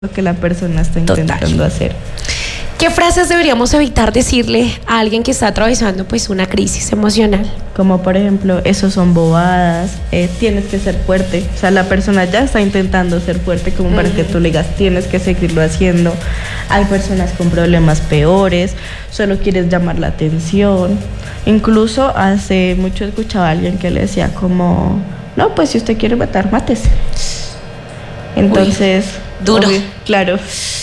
lo que la persona está intentando hacer. ¿Qué frases deberíamos evitar decirle a alguien que está atravesando pues una crisis emocional? Como por ejemplo, esos son bobadas, tienes que ser fuerte. O sea, la persona ya está intentando ser fuerte como para que tú le digas, tienes que seguirlo haciendo. Hay personas con problemas peores, solo quieres llamar la atención. Incluso hace mucho escuchaba a alguien que le decía como, no, pues si usted quiere matar, mátese. Entonces, duro. Obvio, claro,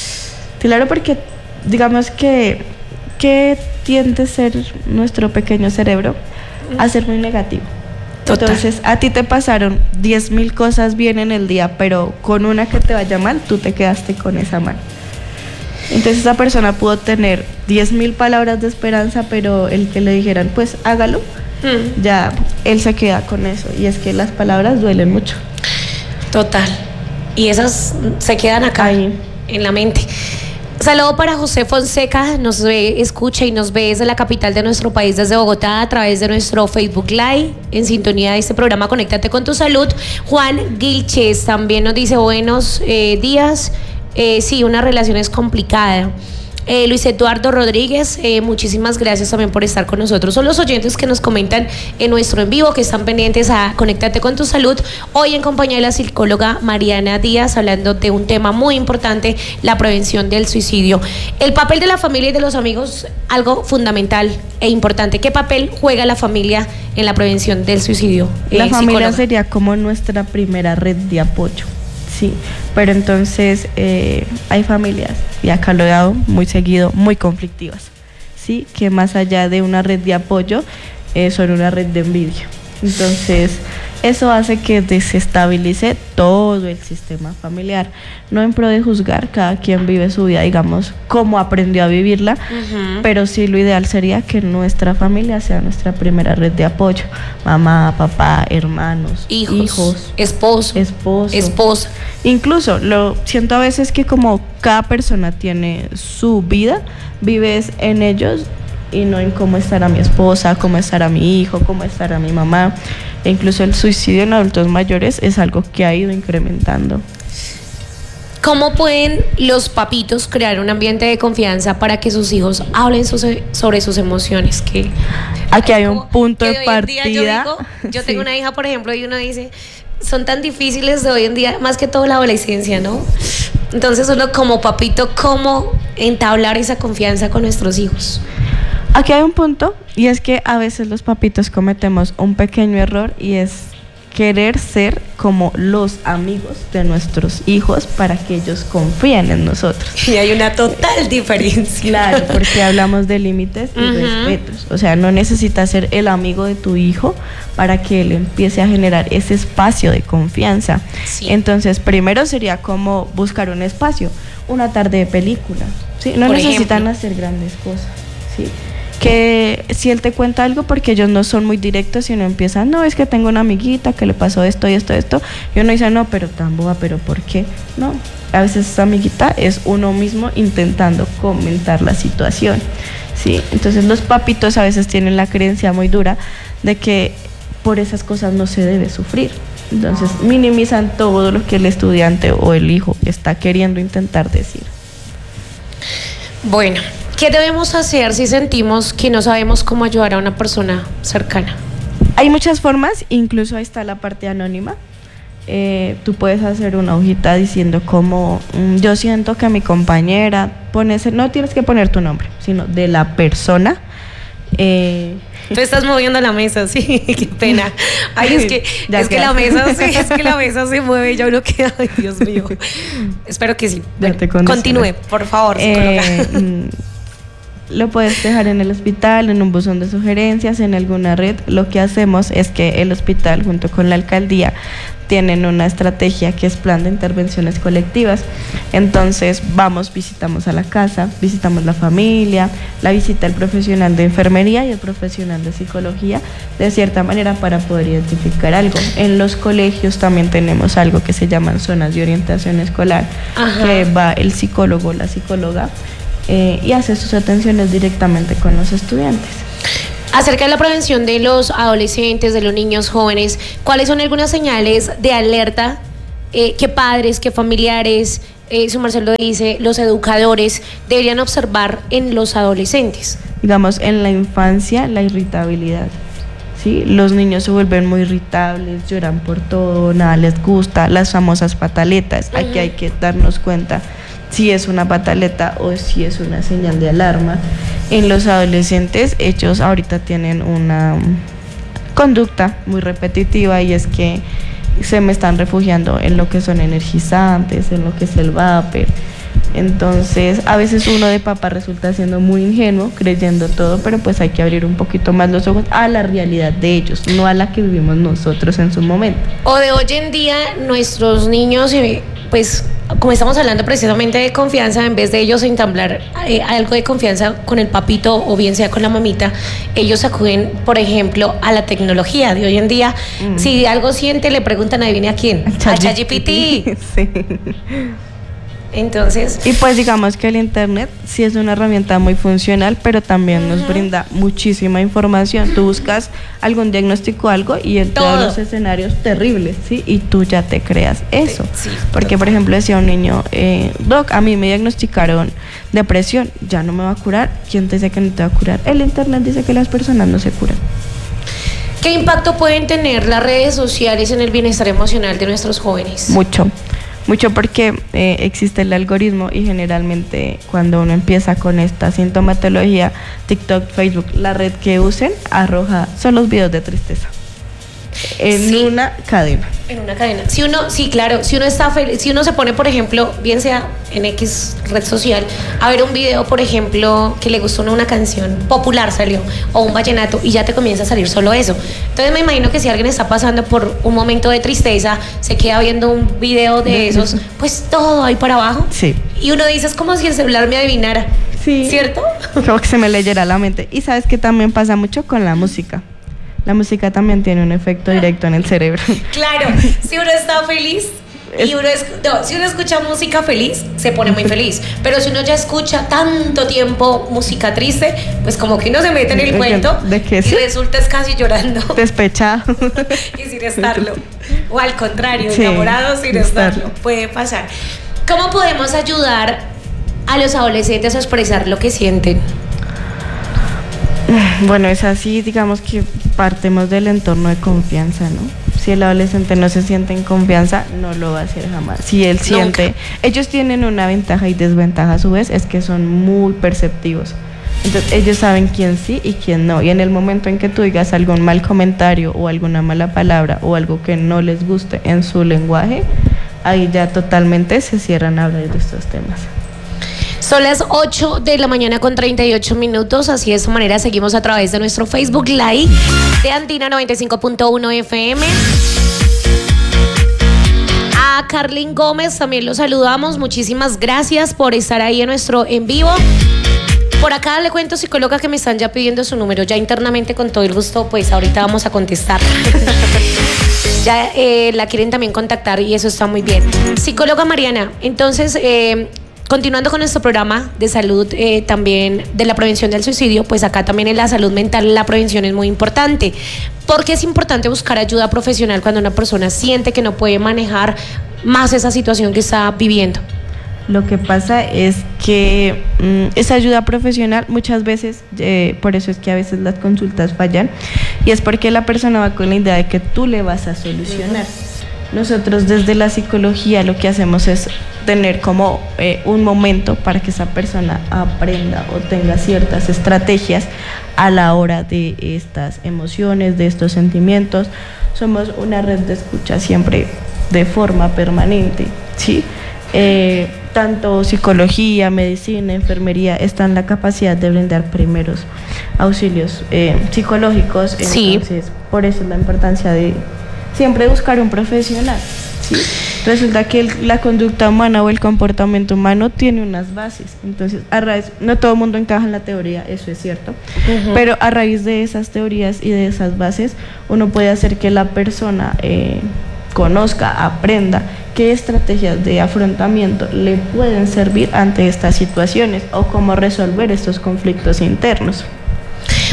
porque digamos que tiende a ser nuestro pequeño cerebro a ser muy negativo. Total. Entonces, a ti te pasaron 10,000 cosas bien en el día, pero con una que te vaya mal, tú te quedaste con esa mal. Entonces, esa persona pudo tener 10,000 palabras de esperanza, pero el que le dijeran, pues hágalo, ya él se queda con eso. Y es que las palabras duelen mucho. Total. Y esas se quedan acá ahí en la mente. Saludo para José Fonseca, nos ve, escucha y nos ve desde la capital de nuestro país, desde Bogotá, a través de nuestro Facebook Live, en sintonía de este programa Conéctate con tu Salud. Juan Gilches también nos dice buenos días. Sí, una relación es complicada. Luis Eduardo Rodríguez, muchísimas gracias también por estar con nosotros. Son los oyentes que nos comentan en nuestro en vivo, que están pendientes a Conéctate con tu Salud. Hoy en compañía de la psicóloga Mariana Díaz, hablando de un tema muy importante, la prevención del suicidio. El papel de la familia y de los amigos, algo fundamental e importante. ¿Qué papel juega la familia en la prevención del suicidio? La familia sería como nuestra primera red de apoyo. Sí, pero entonces hay familias, y acá lo he dado muy seguido, muy conflictivas, ¿sí? Que más allá de una red de apoyo, son una red de envidia. Entonces, eso hace que desestabilice todo el sistema familiar. No en pro de juzgar, cada quien vive su vida, digamos, como aprendió a vivirla, pero sí lo ideal sería que nuestra familia sea nuestra primera red de apoyo. Mamá, papá, hermanos, hijos, esposo. Esposa. Incluso lo siento a veces que como cada persona tiene su vida, vives en ellos y no en cómo estará mi esposa, cómo estará mi hijo, cómo estará mi mamá. E incluso el suicidio en adultos mayores es algo que ha ido incrementando. ¿Cómo pueden los papitos crear un ambiente de confianza para que sus hijos hablen sobre sus emociones? Que aquí hay un punto de partida. Yo tengo una hija, por ejemplo, y uno dice, son tan difíciles de hoy en día, más que todo la adolescencia, ¿no? Entonces uno como papito, ¿cómo entablar esa confianza con nuestros hijos? Aquí hay un punto, y es que a veces los papitos cometemos un pequeño error, y es querer ser como los amigos de nuestros hijos para que ellos confíen en nosotros. Y hay una total diferencia. Claro, porque hablamos de límites y respetos. O sea, no necesitas ser el amigo de tu hijo para que él empiece a generar ese espacio de confianza. Sí. Entonces, primero sería como buscar un espacio, una tarde de película, ¿sí? No necesitan hacer grandes cosas, ¿sí? Que si él te cuenta algo, porque ellos no son muy directos, sino empiezan, no, es que tengo una amiguita que le pasó esto y esto, y uno dice, no, pero tan boba, pero ¿por qué? No, a veces esa amiguita es uno mismo intentando comentar la situación, ¿sí? Entonces los papitos a veces tienen la creencia muy dura de que por esas cosas no se debe sufrir. Entonces minimizan todo lo que el estudiante o el hijo está queriendo intentar decir. Bueno, ¿qué debemos hacer si sentimos que no sabemos cómo ayudar a una persona cercana? Hay muchas formas, incluso ahí está la parte anónima. Tú puedes hacer una hojita diciendo como, yo siento que mi compañera, no tienes que poner tu nombre, sino de la persona. Tú estás moviendo la mesa, sí, qué pena. Ay, es que la mesa se mueve y ya uno queda, ay, Dios mío. Espero que sí. Continúe, por favor, psicóloga. Lo puedes dejar en el hospital, en un buzón de sugerencias, en alguna red. Lo que hacemos es que el hospital junto con la alcaldía tienen una estrategia que es plan de intervenciones colectivas. Entonces visitamos a la casa, visitamos la familia, la visita el profesional de enfermería y el profesional de psicología, de cierta manera para poder identificar algo. En los colegios también tenemos algo que se llaman zonas de orientación escolar, que va el psicólogo, la psicóloga, y hace sus atenciones directamente con los estudiantes. Acerca de la prevención de los adolescentes, de los niños jóvenes, ¿cuáles son algunas señales de alerta que padres, que familiares su merced lo dice, los educadores deberían observar en los adolescentes? Digamos, en la infancia, la irritabilidad. ¿Sí? Los niños se vuelven muy irritables, lloran por todo, nada les gusta, las famosas pataletas. Aquí hay que darnos cuenta si es una pataleta o si es una señal de alarma. En los adolescentes, ellos ahorita tienen una conducta muy repetitiva, y es que se me están refugiando en lo que son energizantes, en lo que es el vapor. Entonces, a veces uno de papá resulta siendo muy ingenuo, creyendo todo, pero pues hay que abrir un poquito más los ojos a la realidad de ellos, no a la que vivimos nosotros en su momento. O de hoy en día, nuestros niños, pues, como estamos hablando precisamente de confianza, en vez de ellos entablar algo de confianza con el papito o bien sea con la mamita, ellos acuden, por ejemplo, a la tecnología de hoy en día. Si algo siente, le preguntan, adivine a quién, a ChatGPT. Sí. Entonces, y pues digamos que el internet sí es una herramienta muy funcional, pero también nos brinda muchísima información. Tú buscas algún diagnóstico, algo, y él te da los escenarios terribles, ¿sí? Y tú ya te creas eso. Sí, porque, por ejemplo, decía un niño, Doc, a mí me diagnosticaron depresión, ya no me va a curar. ¿Quién te dice que no te va a curar? El internet dice que las personas no se curan. ¿Qué impacto pueden tener las redes sociales en el bienestar emocional de nuestros jóvenes? Mucho porque existe el algoritmo, y generalmente cuando uno empieza con esta sintomatología, TikTok, Facebook, la red que usen, arroja son los videos de tristeza en una cadena. En una cadena. Si uno está feliz, si uno se pone, por ejemplo, bien sea en X red social, a ver un video, por ejemplo, que le gustó una canción popular salió, o un vallenato, y ya te comienza a salir solo eso. Entonces me imagino que si alguien está pasando por un momento de tristeza, se queda viendo un video de esos, pues todo ahí para abajo. Sí. Y uno dice, es como si el celular me adivinara. Sí. ¿Cierto? Como que se me leyera la mente. Y sabes que también pasa mucho con la música. La música también tiene un efecto directo en el cerebro. Claro, si uno está feliz y si uno escucha música feliz, se pone muy feliz. Pero si uno ya escucha tanto tiempo música triste, pues como que uno se mete en el cuento ¿de qué? Y resulta es casi llorando. Despechado. Y sin estarlo. O al contrario, enamorado sin estarlo. Puede pasar. ¿Cómo podemos ayudar a los adolescentes a expresar lo que sienten? Bueno, es así, digamos que partemos del entorno de confianza, ¿no? Si el adolescente no se siente en confianza, no lo va a hacer jamás. Si él siente, ellos tienen una ventaja y desventaja a su vez, es que son muy perceptivos. Entonces ellos saben quién sí y quién no, y en el momento en que tú digas algún mal comentario o alguna mala palabra o algo que no les guste en su lenguaje, ahí ya totalmente se cierran a hablar de estos temas. Son las 8 de la mañana con 38 minutos, así de esta manera seguimos a través de nuestro Facebook Live de Andina 95.1 FM. A Carlin Gómez también lo saludamos, muchísimas gracias por estar ahí en nuestro en vivo. Por acá le cuento, psicóloga, que me están ya pidiendo su número, ya internamente con todo el gusto, pues ahorita vamos a contestar. Ya la quieren también contactar y eso está muy bien. Psicóloga Mariana, entonces... continuando con nuestro programa de salud, también de la prevención del suicidio, pues acá también en la salud mental la prevención es muy importante. ¿Por qué es importante buscar ayuda profesional cuando una persona siente que no puede manejar más esa situación que está viviendo? Lo que pasa es que esa ayuda profesional muchas veces, por eso es que a veces las consultas fallan, y es porque la persona va con la idea de que tú le vas a solucionar. Nosotros desde la psicología lo que hacemos es tener como un momento para que esa persona aprenda o tenga ciertas estrategias a la hora de estas emociones, de estos sentimientos. Somos una red de escucha siempre de forma permanente, ¿sí? Tanto psicología, medicina, enfermería están en la capacidad de brindar primeros auxilios psicológicos. Entonces, por eso es la importancia de siempre buscar un profesional, ¿sí? Resulta que la conducta humana o el comportamiento humano tiene unas bases. Entonces, no todo el mundo encaja en la teoría, eso es cierto, pero a raíz de esas teorías y de esas bases, uno puede hacer que la persona conozca, aprenda qué estrategias de afrontamiento le pueden servir ante estas situaciones o cómo resolver estos conflictos internos.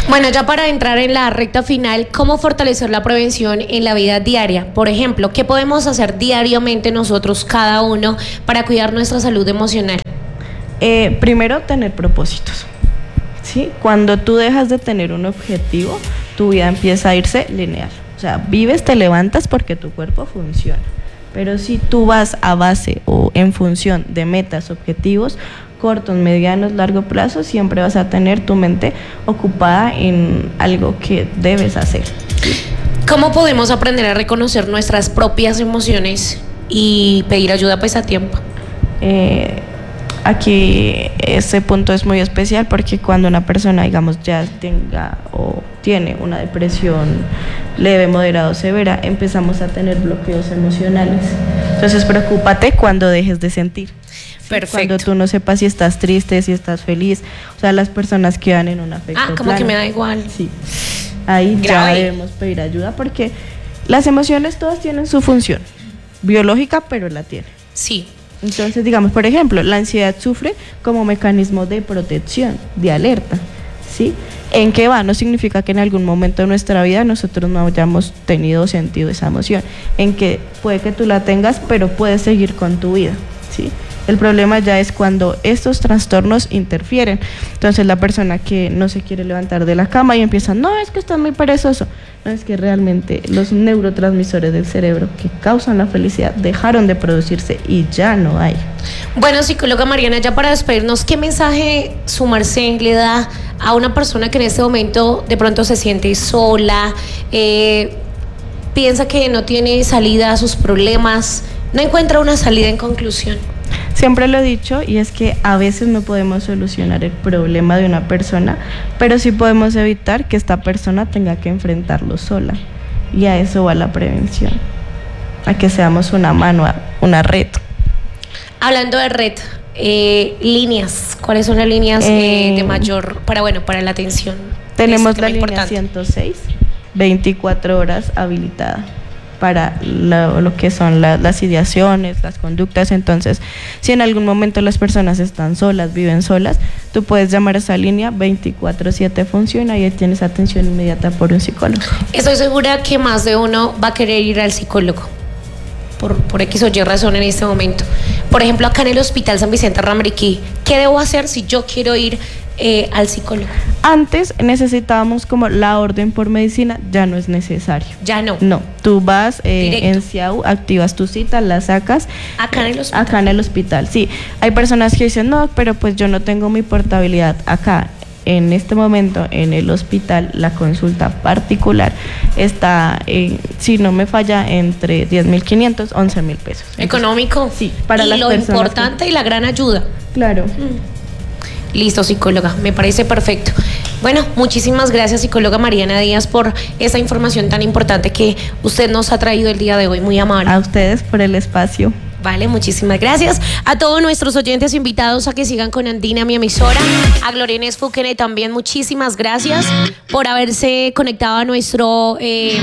Bueno, ya para entrar en la recta final, ¿cómo fortalecer la prevención en la vida diaria? Por ejemplo, ¿qué podemos hacer diariamente nosotros, cada uno, para cuidar nuestra salud emocional? Primero, tener propósitos. ¿Sí? Cuando tú dejas de tener un objetivo, tu vida empieza a irse lineal. O sea, vives, te levantas porque tu cuerpo funciona. Pero si tú vas a base o en función de metas, objetivos, cortos, medianos, largo plazo, siempre vas a tener tu mente ocupada en algo que debes hacer. ¿Cómo podemos aprender a reconocer nuestras propias emociones y pedir ayuda pues a tiempo? Aquí ese punto es muy especial porque cuando una persona, digamos, ya tenga o tiene una depresión leve, moderada o severa, empezamos a tener bloqueos emocionales. Entonces, preocúpate cuando dejes de sentir. Perfecto. Cuando tú no sepas si estás triste, si estás feliz. O sea, las personas quedan en un afecto como plano. Que me da igual. Sí. Ahí ya debemos pedir ayuda porque las emociones todas tienen su función biológica, pero la tienen. Sí. Entonces, digamos, por ejemplo, la ansiedad sufre como mecanismo de protección, de alerta, ¿sí? ¿En qué va? No significa que en algún momento de nuestra vida nosotros no hayamos tenido o sentido esa emoción. En que puede que tú la tengas, pero puedes seguir con tu vida, ¿sí? El problema ya es cuando estos trastornos interfieren. Entonces la persona que no se quiere levantar de la cama y empieza, no, es que estás muy perezoso. No, es que realmente los neurotransmisores del cerebro que causan la felicidad dejaron de producirse y ya no hay. Bueno, psicóloga Mariana, ya para despedirnos, ¿qué mensaje su merced le da a una persona que en este momento de pronto se siente sola, piensa que no tiene salida a sus problemas, no encuentra una salida en conclusión? Siempre lo he dicho y es que a veces no podemos solucionar el problema de una persona, pero sí podemos evitar que esta persona tenga que enfrentarlo sola. Y a eso va la prevención, a que seamos una mano, una red. Hablando de red, líneas, ¿cuáles son las líneas de mayor para la atención? Tenemos la línea 106, 24 horas habilitada para lo que son las ideaciones, las conductas. Entonces, si en algún momento las personas están solas, viven solas, tú puedes llamar a esa línea, 24/7 funciona y ahí tienes atención inmediata por un psicólogo. Estoy segura que más de uno va a querer ir al psicólogo por X o Y razón en este momento. Por ejemplo, acá en el Hospital San Vicente Ramiriquí, ¿qué debo hacer si yo quiero ir al psicólogo? Antes necesitábamos como la orden por medicina, ya no es necesario. Ya no. No, tú vas en CIAU, activas tu cita, la sacas. Acá en el hospital. Acá en el hospital, sí. Hay personas que dicen, no, pero pues yo no tengo mi portabilidad acá. En este momento en el hospital la consulta particular está, si no me falla, entre 10.500, 11.000 pesos. ¿Económico? Sí, para las personas. Y lo importante y la gran ayuda. Claro. Listo, psicóloga, me parece perfecto. Bueno, muchísimas gracias, psicóloga Mariana Díaz, por esa información tan importante que usted nos ha traído el día de hoy. Muy amable. A ustedes por el espacio. Vale, muchísimas gracias a todos nuestros oyentes invitados a que sigan con Andina, mi emisora. A Gloria Inés Fuquene también muchísimas gracias por haberse conectado a nuestro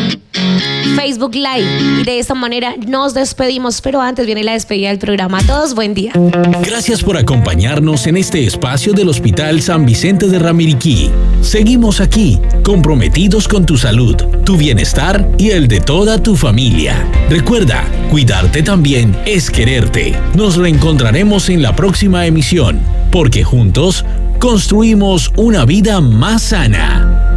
Facebook Live. Y de esta manera nos despedimos, pero antes viene la despedida del programa. A todos, buen día. Gracias por acompañarnos en este espacio del Hospital San Vicente de Ramiriquí. Seguimos aquí, comprometidos con tu salud, tu bienestar y el de toda tu familia. Recuerda, cuidarte también es quererte. Nos reencontraremos en la próxima emisión, porque juntos construimos una vida más sana.